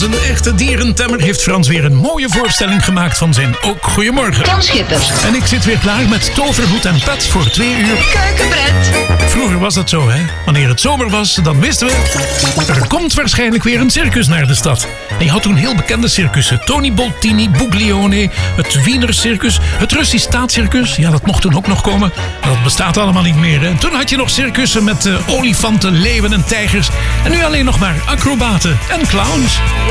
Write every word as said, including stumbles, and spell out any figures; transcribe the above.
Als een echte dierentemmer heeft Frans weer een mooie voorstelling gemaakt van zijn Ook Goeiemorgen. Jan Schippers. En ik zit weer klaar met Toverhoed en Pet voor twee uur. Keukenbred. Vroeger was dat zo, hè. Wanneer het zomer was, dan wisten we... er komt waarschijnlijk weer een circus naar de stad. En je had toen heel bekende circussen. Tony Boltini, Buglione, het Wiener Circus, het Russisch Staatscircus. Ja, dat mocht toen ook nog komen. Dat bestaat allemaal niet meer, hè. Toen had je nog circussen met uh, olifanten, leeuwen en tijgers. En nu alleen nog maar acrobaten en clowns.